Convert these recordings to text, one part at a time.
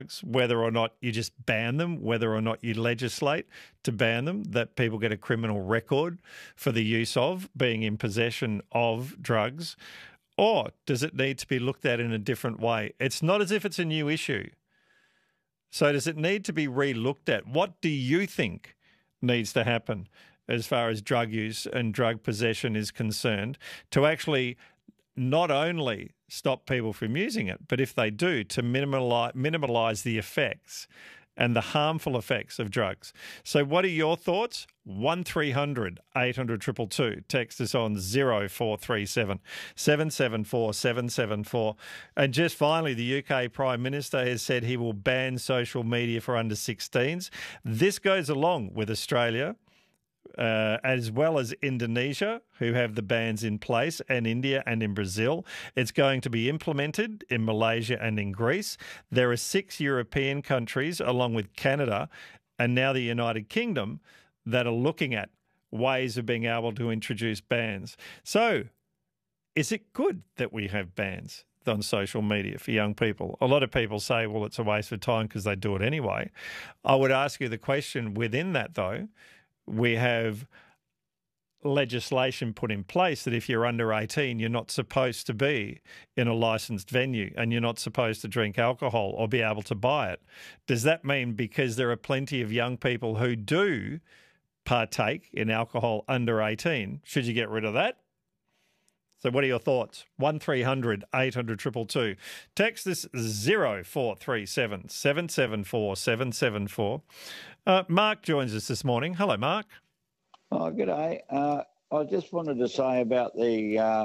whether or not you just ban them, whether or not you legislate to ban them, that people get a criminal record for the use of being in possession of drugs? Or does it need to be looked at in a different way? It's not as if it's a new issue. So does it need to be re-looked at? What do you think needs to happen as far as drug use and drug possession is concerned to actually not only stop people from using it, but if they do, to minimalise the effects and the harmful effects of drugs? So what are your thoughts? 1300 800 222. Text us on 0437 774 774. And just finally, the UK Prime Minister has said he will ban social media for under 16s. This goes along with Australia, as well as Indonesia, who have the bans in place, and India and in Brazil. It's going to be implemented in Malaysia and in Greece. There are 6 European countries, along with Canada and now the United Kingdom, that are looking at ways of being able to introduce bans. So is it good that we have bans on social media for young people? A lot of people say, well, it's a waste of time because they do it anyway. I would ask you the question within that, though. We have legislation put in place that if you're under 18, you're not supposed to be in a licensed venue and you're not supposed to drink alcohol or be able to buy it. Does that mean because there are plenty of young people who do partake in alcohol under 18, should you get rid of that? So what are your thoughts? 1300 800 222. Text this 0437 774 774. Mark joins us this morning. Hello, Mark. Oh, g'day. I just wanted to say about the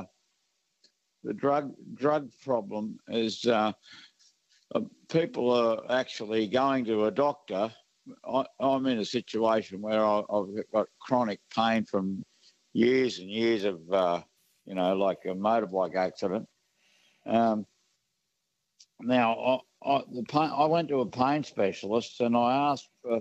drug problem is people are actually going to a doctor. I'm in a situation where I've got chronic pain from years and years of like a motorbike accident. Now, I went to a pain specialist and I asked for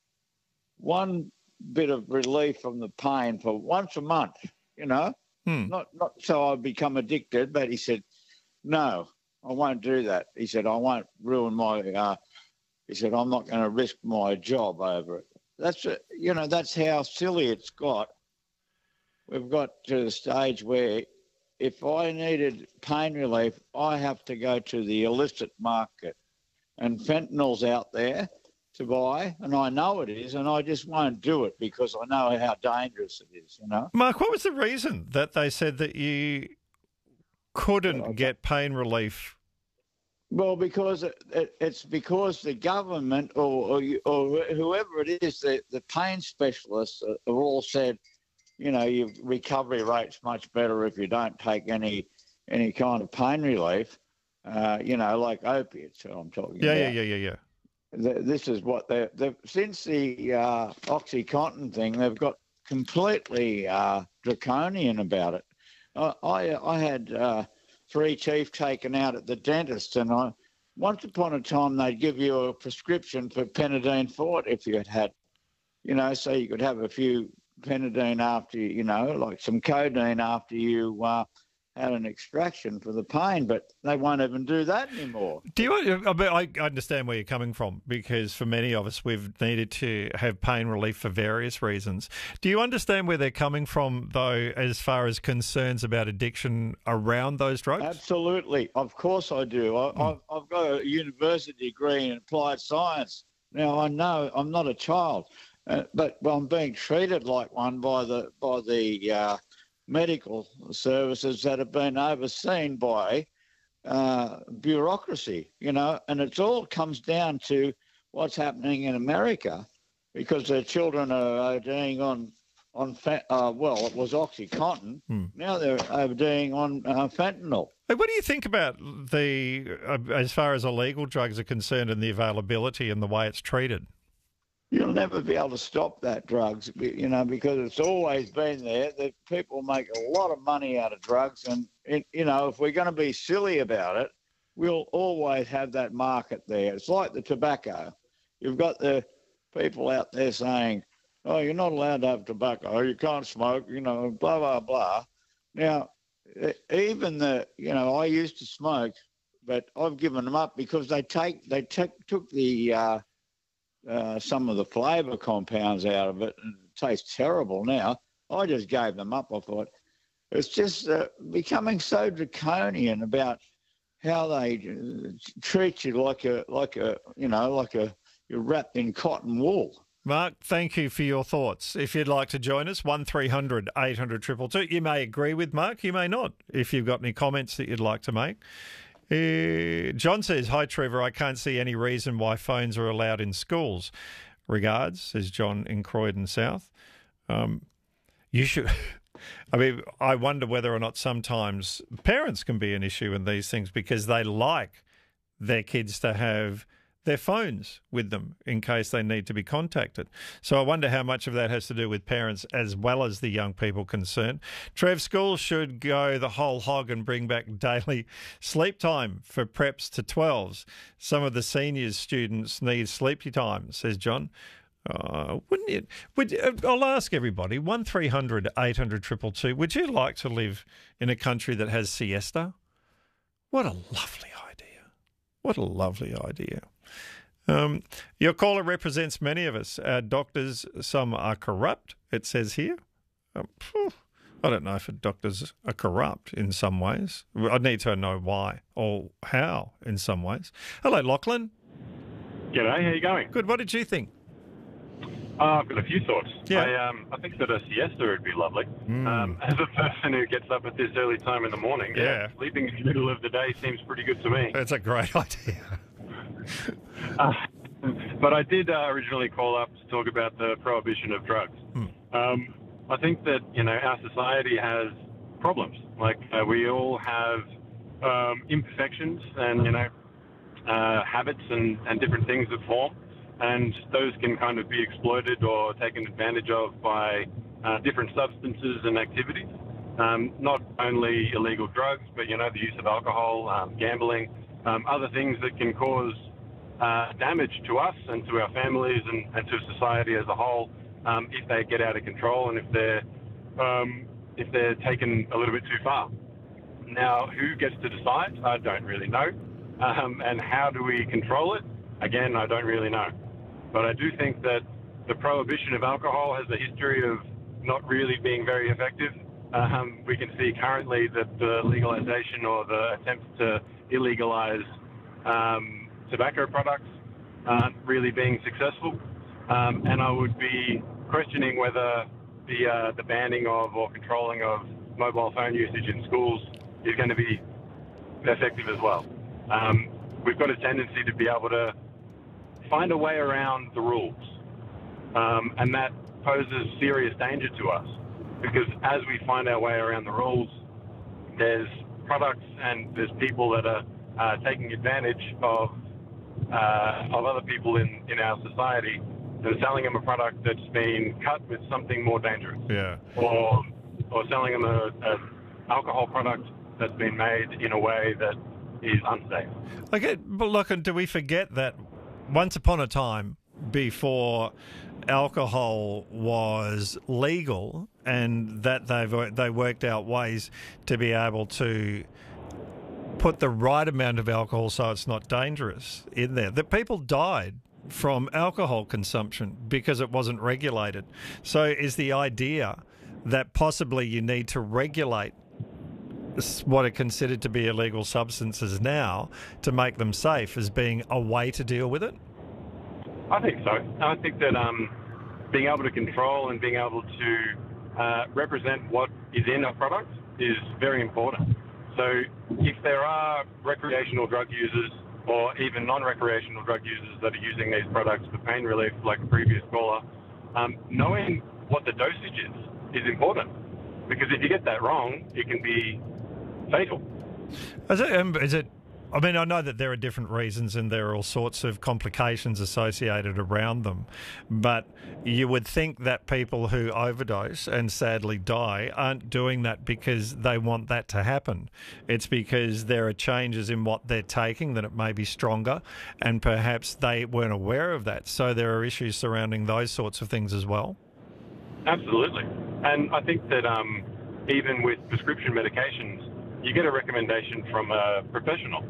one bit of relief from the pain for once a month, not so I become addicted, but he said, no, I won't do that. He said, I won't ruin he said, I'm not going to risk my job over it. That's how silly it's got. We've got to the stage where if I needed pain relief, I have to go to the illicit market, and fentanyl's out there to buy, and I know it is, and I just won't do it because I know how dangerous it is, Mark, what was the reason that they said that you couldn't get pain relief? Well, because it's because the government or whoever it is, the pain specialists have all said, your recovery rate's much better if you don't take any kind of pain relief, like opiates. I'm talking about. Yeah. This is what they've since the OxyContin thing, they've got completely draconian about it. I had 3 teeth taken out at the dentist, and once upon a time they'd give you a prescription for Penadine Forte if you had, so you could have a few Penadine after, like some codeine after you had an extraction for the pain, but they won't even do that anymore. I understand where you're coming from, because for many of us, we've needed to have pain relief for various reasons. Do you understand where they're coming from, though, as far as concerns about addiction around those drugs? Absolutely. Of course I do. I've got a university degree in applied science. Now, I know I'm not a child, but I'm being treated like one by the medical services that have been overseen by bureaucracy, and it all comes down to what's happening in America, because their children are ODing on it was OxyContin. Now they're ODing on fentanyl. Hey, what do you think about as far as illegal drugs are concerned, and the availability and the way it's treated? You'll never be able to stop that drugs, because it's always been there. That people make a lot of money out of drugs, and if we're going to be silly about it, we'll always have that market there. It's like the tobacco. You've got the people out there saying, "Oh, you're not allowed to have tobacco. You can't smoke." Blah blah blah. Now, even I used to smoke but I've given them up because they took the some of the flavour compounds out of it, and it tastes terrible now. I just gave them up. I thought it's just becoming so draconian about how they treat you like a you're wrapped in cotton wool. Mark, thank you for your thoughts. If you'd like to join us, 1300 800 222. You may agree with Mark, you may not. If you've got any comments that you'd like to make. John says, "Hi Trevor, I can't see any reason why phones are allowed in schools. Regards," says John in Croydon South. You should... I mean, I wonder whether or not sometimes parents can be an issue in these things because they like their kids to have their phones with them in case they need to be contacted. So I wonder how much of that has to do with parents as well as the young people concerned. Trev, schools should go the whole hog and bring back daily sleep time for preps to 12s. Some of the seniors students need sleepy time, says John. Wouldn't it? I'll ask everybody, 1300 800 222, would you like to live in a country that has siesta? What a lovely idea. What a lovely idea. Your caller represents many of us. Our doctors, some are corrupt, it says here. I don't know if doctors are corrupt in some ways. I need to know why or how in some ways. Hello, Lachlan. G'day, how you going? Good. What did you think? I've got a few thoughts. Yeah. I think that a siesta would be lovely. As a person who gets up at this early time in the morning, sleeping in the middle of the day seems pretty good to me. That's a great idea. But I did originally call up to talk about the prohibition of drugs. I think that, our society has problems. Like, we all have imperfections and, habits and different things that form. And those can kind of be exploited or taken advantage of by different substances and activities. Not only illegal drugs, but, the use of alcohol, gambling, other things that can cause damage to us and to our families and to society as a whole if they get out of control and if they're taken a little bit too far. Now, who gets to decide? I don't really know. And how do we control it? Again, I don't really know. But I do think that the prohibition of alcohol has a history of not really being very effective. We can see currently that the legalization or the attempts to illegalize tobacco products aren't really being successful. And I would be questioning whether the banning of or controlling of mobile phone usage in schools is going to be effective as well. We've got a tendency to be able to find a way around the rules, and that poses serious danger to us because as we find our way around the rules, there's products and there's people that are taking advantage of other people in our society and selling them a product that's been cut with something more dangerous. Yeah. Or selling them a alcohol product that's been made in a way that is unsafe. Okay, but look, and do we forget that once upon a time, before alcohol was legal, and that they worked out ways to be able to put the right amount of alcohol so it's not dangerous in there, that people died from alcohol consumption because it wasn't regulated. So is the idea that possibly you need to regulate what are considered to be illegal substances now to make them safe as being a way to deal with it? I think so. I think that being able to control and being able to represent what is in a product is very important. So if there are recreational drug users or even non-recreational drug users that are using these products for pain relief, like a previous caller, knowing what the dosage is important. Because if you get that wrong, it can be fatal. Is it? I mean, I know that there are different reasons and there are all sorts of complications associated around them, but you would think that people who overdose and sadly die aren't doing that because they want that to happen. It's because there are changes in what they're taking, that it may be stronger, and perhaps they weren't aware of that. So there are issues surrounding those sorts of things as well. Absolutely. And I think that even with prescription medications, you get a recommendation from a professional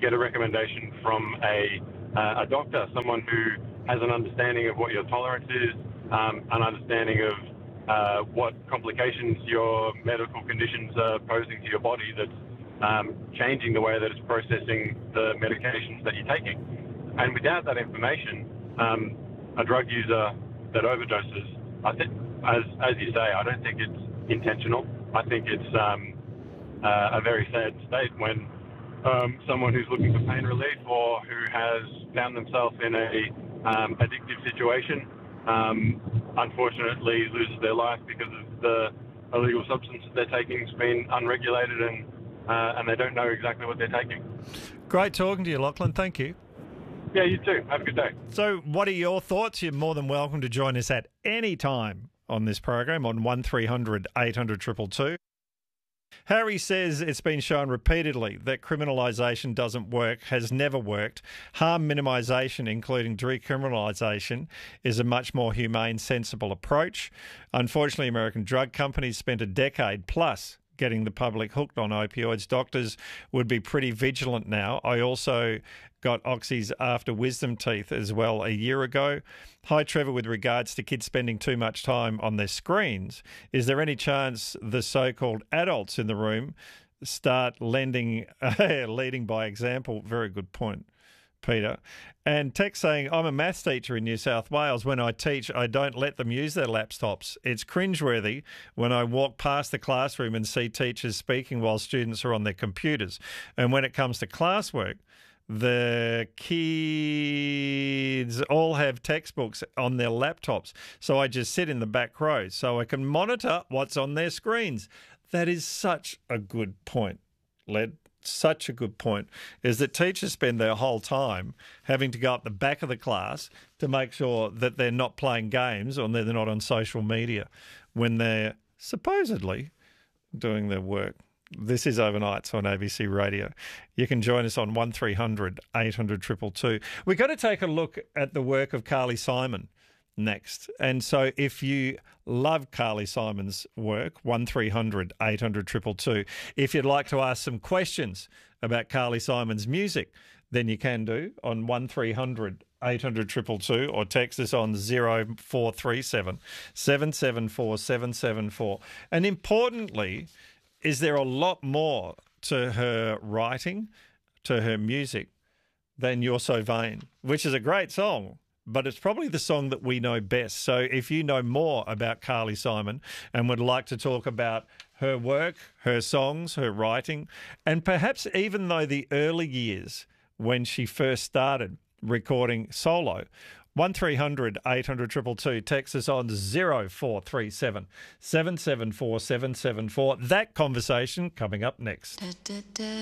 get a recommendation from a doctor, someone who has an understanding of what your tolerance is, an understanding of what complications your medical conditions are posing to your body that's changing the way that it's processing the medications that you're taking. And without that information, a drug user that overdoses, I think, as you say, I don't think it's intentional. I think it's a very sad state when someone who's looking for pain relief or who has found themselves in a addictive situation unfortunately loses their life because of the illegal substance that they're taking has been unregulated and they don't know exactly what they're taking. Great talking to you, Lachlan. Thank you. Yeah, you too. Have a good day. So what are your thoughts? You're more than welcome to join us at any time on this program on 1300 800 222. Harry says it's been shown repeatedly that criminalisation doesn't work, has never worked. Harm minimisation, including decriminalisation, is a much more humane, sensible approach. Unfortunately, American drug companies spent a decade plus getting the public hooked on opioids. Doctors would be pretty vigilant now. I also got Oxy's after wisdom teeth as well a year ago. Hi, Trevor. With regards to kids spending too much time on their screens, is there any chance the so-called adults in the room start leading by example? Very good point, Peter. And text saying, I'm a maths teacher in New South Wales. When I teach, I don't let them use their laptops. It's cringeworthy when I walk past the classroom and see teachers speaking while students are on their computers. And when it comes to classwork, the kids all have textbooks on their laptops. So I just sit in the back row so I can monitor what's on their screens. That is such a good point, Led. Such a good point, is that teachers spend their whole time having to go up the back of the class to make sure that they're not playing games or they're not on social media when they're supposedly doing their work. This is Overnights on ABC Radio. You can join us on 1300 800 222. We've got to take a look at the work of Carly Simon next. And so if you love Carly Simon's work, 1300 800 222. If you'd like to ask some questions about Carly Simon's music, then you can do on 1300 800 222 or text us on 0437 774 774. And importantly, is there a lot more to her writing, to her music, than You're So Vain, which is a great song, but it's probably the song that we know best. So if you know more about Carly Simon and would like to talk about her work, her songs, her writing, and perhaps even though the early years when she first started recording solo, 1300 800 222. Text us on 0437 774 774. That conversation coming up next.